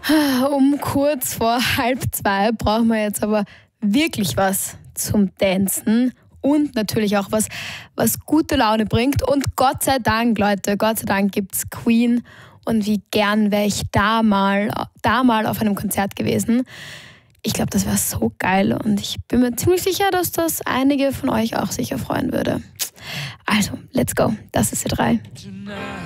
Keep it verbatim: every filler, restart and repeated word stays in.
Um kurz vor halb zwei brauchen wir jetzt aber wirklich was zum Dancen und natürlich auch was, was gute Laune bringt. Und Gott sei Dank, Leute, Gott sei Dank gibt's Queen. Und wie gern wäre ich da mal, da mal auf einem Konzert gewesen. Ich glaube, das wäre so geil und ich bin mir ziemlich sicher, dass das einige von euch auch sicher freuen würde. Also, let's go. Das ist die drei.